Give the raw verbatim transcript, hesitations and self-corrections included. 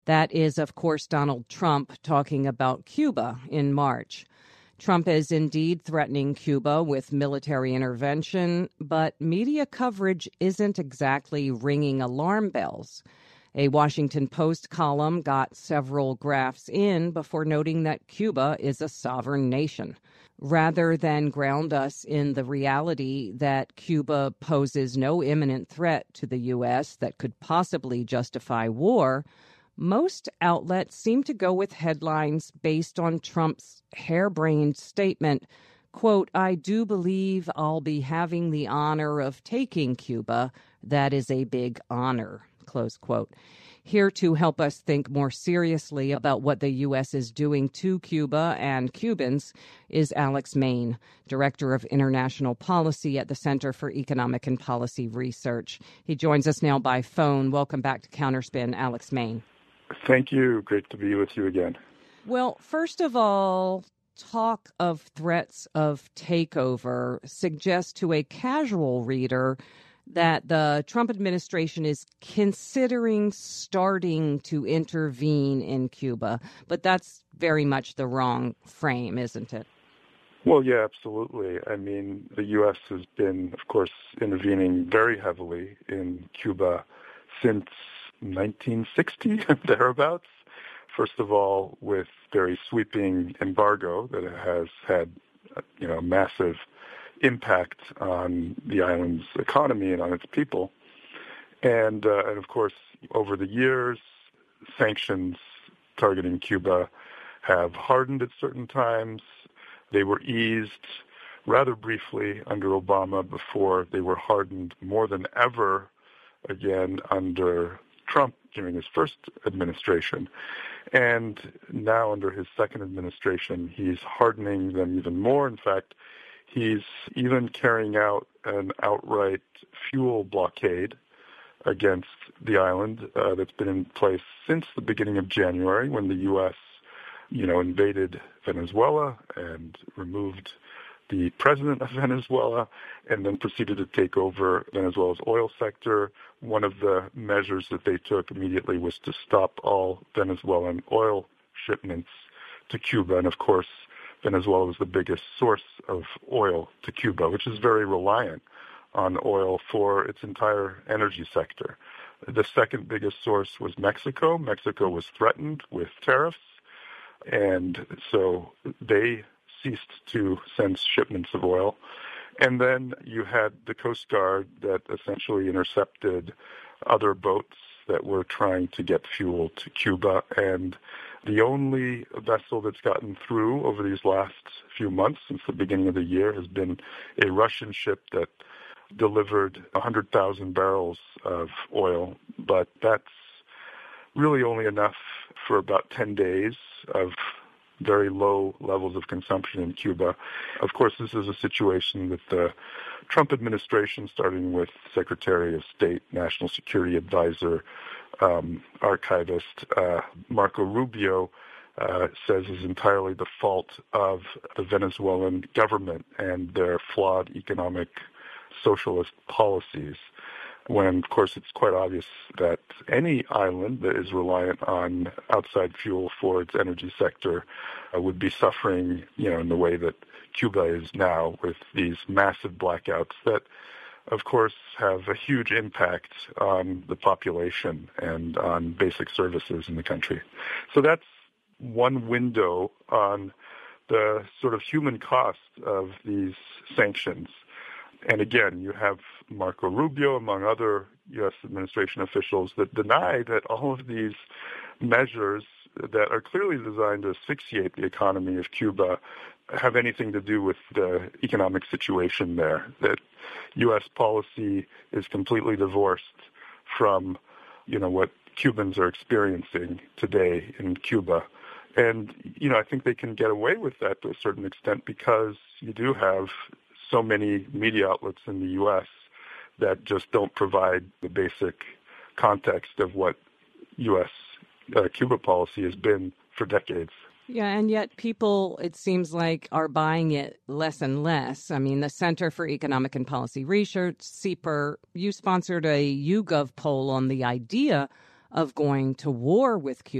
That is, of course, Donald Trump talking about Cuba in March. Trump is indeed threatening Cuba with military intervention, but media coverage isn't exactly ringing alarm bells. A Washington Post column got several graphs in before noting that Cuba is a sovereign nation. Rather than ground us in the reality that Cuba poses no imminent threat to the U S that could possibly justify war, most outlets seem to go with headlines based on Trump's harebrained statement, quote, "I do believe I'll be having the honor of taking Cuba. That is a big honor," close quote. Here to help us think more seriously about what the U S is doing to Cuba and Cubans is Alex Main, Director of International Policy at the Center for Economic and Policy Research. He joins us now by phone. Welcome back to Counterspin, Alex Main. Thank you. Great to be with you again. Well, first of all, talk of threats of takeover suggests to a casual reader that the Trump administration is considering starting to intervene in Cuba. But that's very much the wrong frame, isn't it? Well, yeah, absolutely. I mean, the U S has been, of course, intervening very heavily in Cuba since nineteen sixty, thereabouts. First of all, with very sweeping embargo that has had, you know, massive impact on the island's economy and on its people. And, uh, and of course, over the years, sanctions targeting Cuba have hardened at certain times. They were eased rather briefly under Obama before they were hardened more than ever again under Trump during his first administration. And now under his second administration, he's hardening them even more. In fact, he's even carrying out an outright fuel blockade against the island uh, that's been in place since the beginning of January, when the U S, you know, invaded Venezuela and removed the president of Venezuela, and then proceeded to take over Venezuela's oil sector. One of the measures that they took immediately was to stop all Venezuelan oil shipments to Cuba. And of course, Venezuela was the biggest source of oil to Cuba, which is very reliant on oil for its entire energy sector. The second biggest source was Mexico. Mexico was threatened with tariffs, and so they ceased to send shipments of oil. And then you had the Coast Guard that essentially intercepted other boats that were trying to get fuel to Cuba. And the only vessel that's gotten through over these last few months, since the beginning of the year, has been a Russian ship that delivered one hundred thousand barrels of oil. But that's really only enough for about ten days of very low levels of consumption in Cuba. Of course, this is a situation that the Trump administration, starting with Secretary of State, National Security Advisor, um, archivist uh, Marco Rubio, uh, says is entirely the fault of the Venezuelan government and their flawed economic socialist policies, when, of course, it's quite obvious that any island that is reliant on outside fuel for its energy sector uh, would be suffering, you know, in the way that Cuba is now, with these massive blackouts that, of course, have a huge impact on the population and on basic services in the country. So that's one window on the sort of human cost of these sanctions. And again, you have Marco Rubio, among other U S administration officials, that deny that all of these measures that are clearly designed to asphyxiate the economy of Cuba have anything to do with the economic situation there, that U S policy is completely divorced from, you know, what Cubans are experiencing today in Cuba. And, you know, I think they can get away with that to a certain extent because you do have so many media outlets in the U S that just don't provide the basic context of what U S uh, Cuba policy has been for decades. Yeah, and yet people, it seems like, are buying it less and less. I mean, the Center for Economic and Policy Research, C E P R, you sponsored a YouGov poll on the idea of going to war with Cuba.